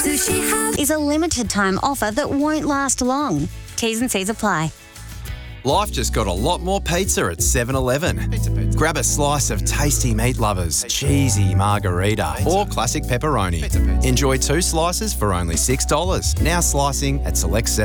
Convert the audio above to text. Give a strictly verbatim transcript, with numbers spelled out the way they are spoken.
Sushi Hub is a limited time offer that won't last long. T's and C's apply. Life just got a lot more pizza at seven eleven. Grab a slice of tasty meat lovers, cheesy margarita or classic pepperoni. Enjoy two slices for only six dollars. Now slicing at select seven